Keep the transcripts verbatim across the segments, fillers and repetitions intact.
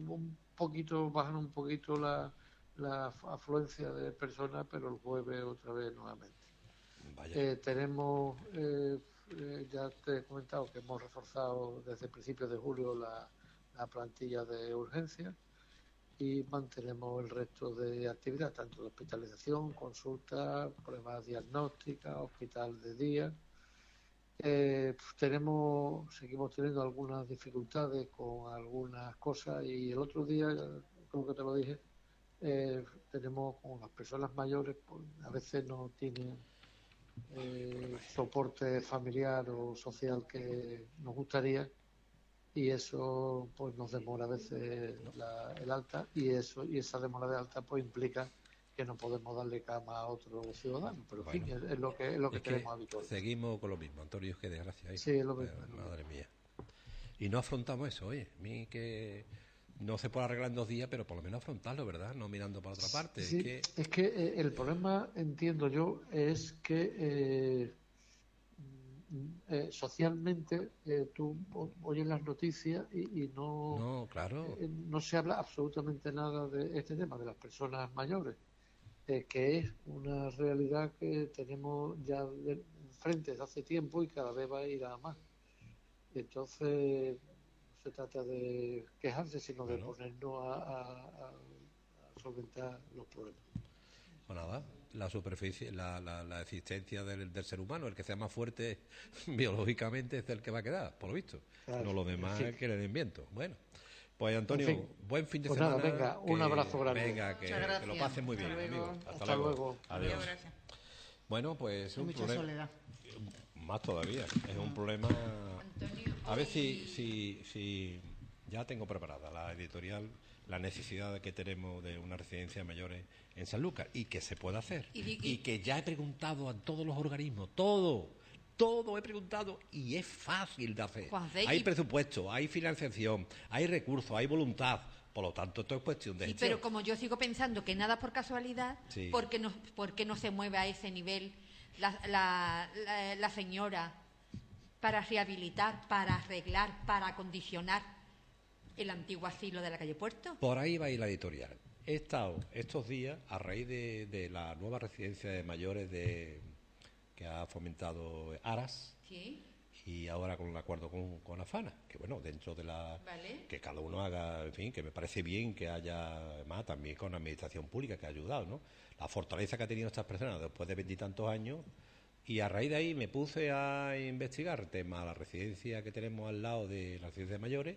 un poquito, bajan un poquito la, la afluencia de personas, pero el jueves otra vez nuevamente. Eh, tenemos, eh, eh, ya te he comentado que hemos reforzado desde principios de julio la, la plantilla de urgencia y mantenemos el resto de actividad, tanto de hospitalización, consulta, pruebas diagnósticas, hospital de día. Eh, pues tenemos, seguimos teniendo algunas dificultades con algunas cosas y el otro día, creo que te lo dije, eh, tenemos con las personas mayores, pues a veces no tienen eh, soporte familiar o social que nos gustaría y eso pues nos demora a veces la, el alta y eso y esa demora de alta pues implica que no podemos darle cama a otro ciudadano, pero en bueno, fin, es, es lo que es lo que es tenemos que habitualmente. Seguimos con lo mismo, Antonio, qué desgracia. Hijo. Sí, es lo mismo, Eh, es lo madre mismo. mía. Y no afrontamos eso, oye, a mí que no se puede arreglar en dos días, pero por lo menos afrontarlo, ¿verdad? No mirando para otra parte. Sí, Es que es que eh, el problema, entiendo yo, es que eh, eh, socialmente eh, tú oyes las noticias y, y no, no, claro. eh, no se habla absolutamente nada de este tema, de las personas mayores, eh, que es una realidad que tenemos ya de, enfrente desde hace tiempo y cada vez va a ir a más. Entonces, no se trata de quejarse, sino de Bueno, ponernos a, a, a solventar los problemas. pues nada, la superficie, la, la, la existencia del, del ser humano, el que sea más fuerte biológicamente es el que va a quedar, por lo visto. Claro, No lo demás en fin. es que le den viento. Bueno, pues En Antonio, fin, buen fin de pues semana. nada, venga, un que, abrazo grande. Venga, que, que lo pasen muy bien, amigo. Hasta, Hasta luego. luego. Adiós. Adiós, gracias. Bueno, pues es un Mucha problema. soledad. Más todavía. Es un problema. Antonio, A ver si, hoy- si, si ya tengo preparada la editorial, la necesidad que tenemos de una residencia de mayores en Sanlúcar y que se puede hacer. Y di- Y que ya he preguntado a todos los organismos, todo, todo he preguntado y es fácil de hacer. Juan Fe, Hay y- presupuesto, hay financiación, hay recursos, hay voluntad. Por lo tanto, esto es cuestión de Sí, gestión. pero como yo sigo pensando que nada por casualidad, Sí. ¿por qué no, por qué no se mueve a ese nivel la, la, la, la señora para rehabilitar, para arreglar, para acondicionar el antiguo asilo de la calle Puerto? Por ahí va a ir la editorial. He estado estos días, a raíz de, de la nueva residencia de mayores de, que ha fomentado Aras, Sí. y ahora con un acuerdo con, con Afana, que bueno, dentro de la... Vale. que cada uno haga, en fin, que me parece bien que haya, además, también con la administración pública que ha ayudado, ¿no? La fortaleza que ha tenido estas personas después de veintitantos años, y a raíz de ahí me puse a investigar el tema de la residencia que tenemos al lado de la residencia de mayores.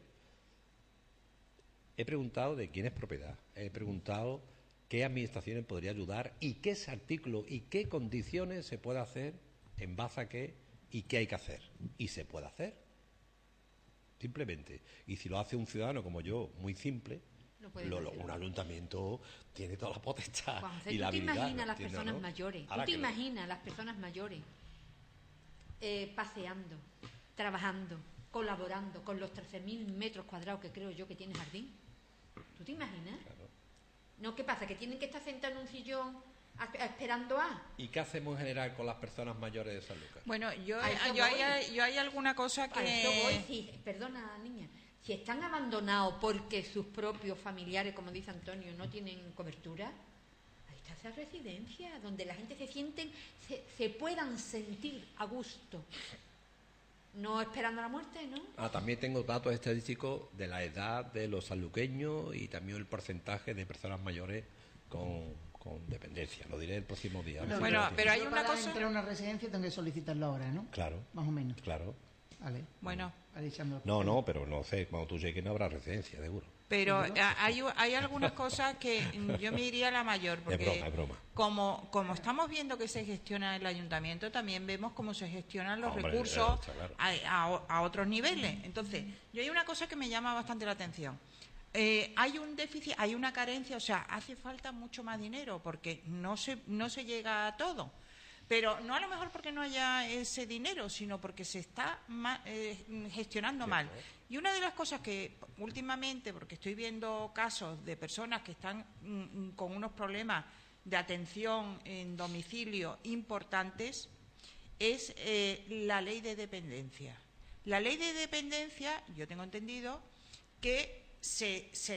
He preguntado de quién es propiedad, he preguntado qué administraciones podría ayudar y qué es artículo y qué condiciones se puede hacer en base a qué y qué hay que hacer. Y se puede hacer, simplemente. Y si lo hace un ciudadano como yo, muy simple, Lo puede lo, lo- hacer. un ayuntamiento tiene toda la potestad Juan José, y la ¿tú te habilidad. imaginas las ¿entiendes, personas no? mayores? Ahora ¿Tú te que lo- imaginas las personas mayores eh, paseando, trabajando, colaborando con los trece mil metros cuadrados que creo yo que tiene jardín? ¿Tú te imaginas? Claro. No, ¿qué pasa? ¿Que tienen que estar sentados en un sillón a- a- esperando a...? ¿Y qué hacemos en general con las personas mayores de San Lucas? Bueno, yo, A eso yo, voy. hay, yo hay alguna cosa que... A eso voy, sí, perdona, niña. Si están abandonados porque sus propios familiares, como dice Antonio, no tienen cobertura, ahí está esa residencia, donde la gente se sienten, se, se puedan sentir a gusto. No esperando la muerte, ¿no? Ah, también tengo datos estadísticos de la edad de los sanluqueños y también el porcentaje de personas mayores con, con dependencia. Lo diré el próximo día. Bueno, Bueno, pero hay Yo una para cosa... entrar a una residencia tengo que solicitarlo ahora, ¿no? Claro, Más o menos. claro. Vale. Bueno, Vale, echándolo. No, no, pero no sé, cuando tú llegues no habrá residencia, seguro. pero a- hay, hay algunas cosas que mm, yo me iría a la mayor, porque broma, es broma. Como, como estamos viendo que se gestiona el ayuntamiento, también vemos cómo se gestionan los Hombre, recursos está claro. a, a- a otros niveles. Entonces, yo hay una cosa que me llama bastante la atención. Eh, hay un déficit, hay una carencia, o sea, hace falta mucho más dinero porque no se, no se llega a todo. Pero no a lo mejor porque no haya ese dinero, sino porque se está ma- eh, gestionando mal. Y una de las cosas que últimamente, porque estoy viendo casos de personas que están mm, con unos problemas de atención en domicilio importantes, es eh, la ley de dependencia. La ley de dependencia, yo tengo entendido que se, se